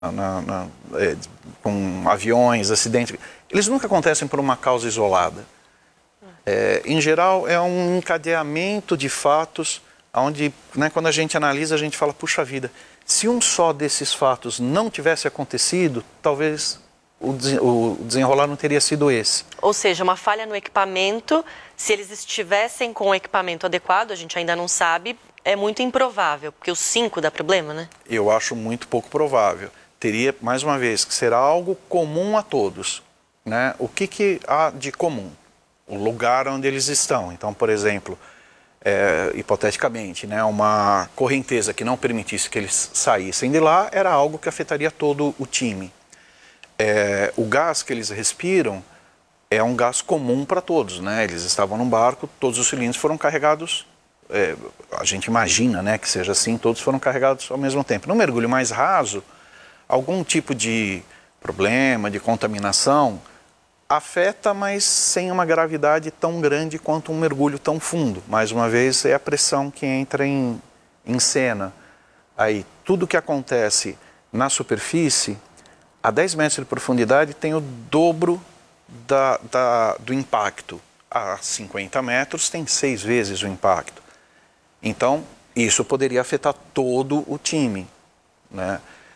com aviões, acidentes, eles nunca acontecem por uma causa isolada. Em geral, é um encadeamento de fatos, onde, né, quando a gente analisa, a gente fala, puxa vida, se um só desses fatos não tivesse acontecido, talvez o desenrolar não teria sido esse. Ou seja, uma falha no equipamento, se eles estivessem com o equipamento adequado, a gente ainda não sabe, é muito improvável, porque o 5 dá problema, né? Eu acho muito pouco provável. Teria, mais uma vez, que ser algo comum a todos, né? O que há de comum? O lugar onde eles estão. Então, por exemplo, hipoteticamente, né, uma correnteza que não permitisse que eles saíssem de lá era algo que afetaria todo o time. O gás que eles respiram é um gás comum para todos, né? Eles estavam num barco, todos os cilindros foram carregados, a gente imagina, né, que seja assim, todos foram carregados ao mesmo tempo. No mergulho mais raso, algum tipo de problema, de contaminação, afeta, mas sem uma gravidade tão grande quanto um mergulho tão fundo. Mais uma vez, é a pressão que entra em cena. Aí, tudo que acontece na superfície, a 10 metros de profundidade, tem o dobro do impacto. A 50 metros tem 6 vezes o impacto. Então, isso poderia afetar todo o time, né?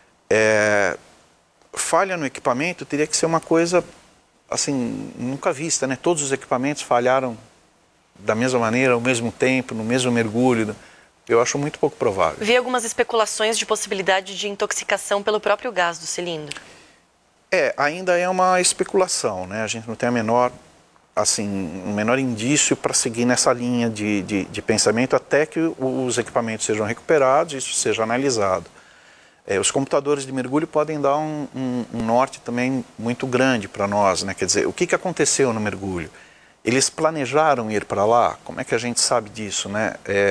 Falha no equipamento teria que ser uma coisa assim, nunca vista, né? Todos os equipamentos falharam da mesma maneira, ao mesmo tempo, no mesmo mergulho. Eu acho muito pouco provável. Vi algumas especulações de possibilidade de intoxicação pelo próprio gás do cilindro. Ainda é uma especulação, né? A gente não tem um menor indício para seguir nessa linha de pensamento até que os equipamentos sejam recuperados e isso seja analisado. Os computadores de mergulho podem dar um norte também muito grande para nós, né? Quer dizer, o que aconteceu no mergulho? Eles planejaram ir para lá? Como é que a gente sabe disso, né?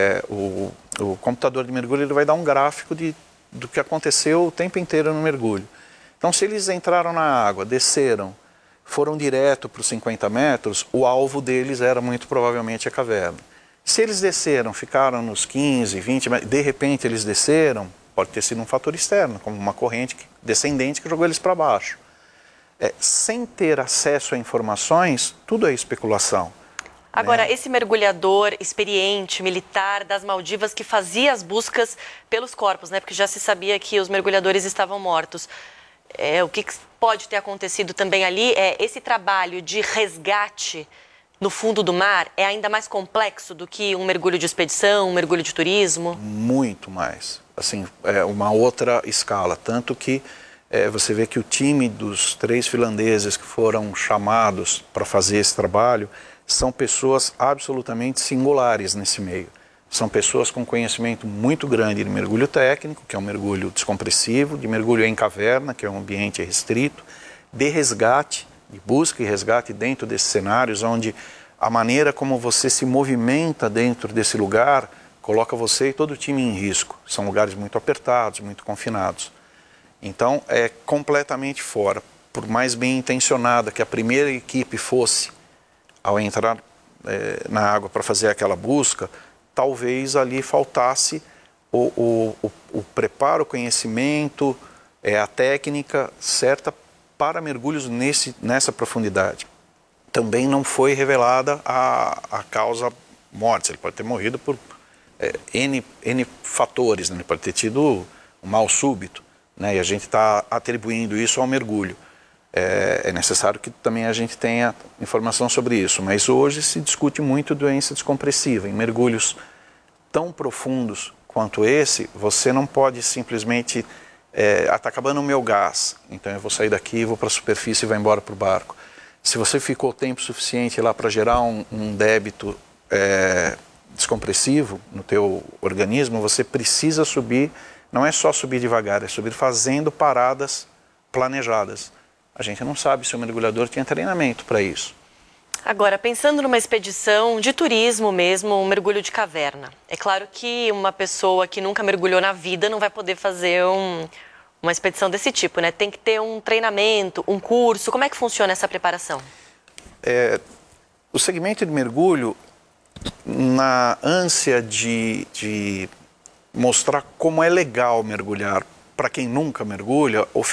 O computador de mergulho ele vai dar um gráfico do que aconteceu o tempo inteiro no mergulho. Então, se eles entraram na água, desceram, foram direto para os 50 metros, o alvo deles era muito provavelmente a caverna. Se eles desceram, ficaram nos 15, 20 metros, de repente eles desceram, pode ter sido um fator externo, como uma corrente descendente que jogou eles para baixo. Sem ter acesso a informações, tudo é especulação. Agora, esse mergulhador experiente, militar das Maldivas, que fazia as buscas pelos corpos, né? Porque já se sabia que os mergulhadores estavam mortos. O que pode ter acontecido também ali esse trabalho de resgate no fundo do mar é ainda mais complexo do que um mergulho de expedição, um mergulho de turismo? Muito mais. Assim, uma outra escala. Tanto que você vê que o time dos 3 finlandeses que foram chamados para fazer esse trabalho são pessoas absolutamente singulares nesse meio. São pessoas com conhecimento muito grande de mergulho técnico, que é um mergulho descompressivo, de mergulho em caverna, que é um ambiente restrito, de resgate, de busca e resgate dentro desses cenários, onde a maneira como você se movimenta dentro desse lugar coloca você e todo o time em risco. São lugares muito apertados, muito confinados. Então, é completamente fora. Por mais bem intencionada que a primeira equipe fosse, ao entrar na água para fazer aquela busca, talvez ali faltasse o preparo, o conhecimento, a técnica certa para mergulhos nessa profundidade. Também não foi revelada a causa morte. Ele pode ter morrido por N fatores, né? Ele pode ter tido um mal súbito, né? E a gente está atribuindo isso ao mergulho. É necessário que também a gente tenha informação sobre isso, mas hoje se discute muito doença descompressiva. Em mergulhos tão profundos quanto esse, você não pode simplesmente está acabando o meu gás, então eu vou sair daqui, vou para a superfície e vou embora para o barco. Se você ficou tempo suficiente lá para gerar um débito descompressivo no teu organismo, você precisa subir, não é só subir devagar, é subir fazendo paradas planejadas. A gente não sabe se o mergulhador tinha treinamento para isso. Agora, pensando numa expedição de turismo mesmo, um mergulho de caverna. É claro que uma pessoa que nunca mergulhou na vida não vai poder fazer uma expedição desse tipo, né? Tem que ter um treinamento, um curso. Como é que funciona essa preparação? O segmento de mergulho, na ânsia de mostrar como é legal mergulhar para quem nunca mergulha,